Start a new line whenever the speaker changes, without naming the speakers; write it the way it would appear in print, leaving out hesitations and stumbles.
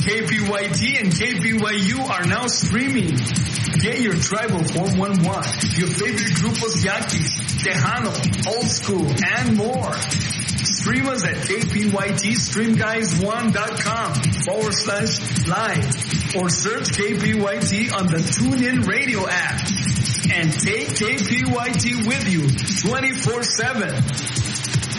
KPYT and KPYU are now streaming. Get your tribal 411, your favorite grupos Yaquis, Tejano, Old School, and more. Stream us at KPYTStreamguys1.com/live or search KPYT on the TuneIn Radio app. And take KPYT with you 24/7.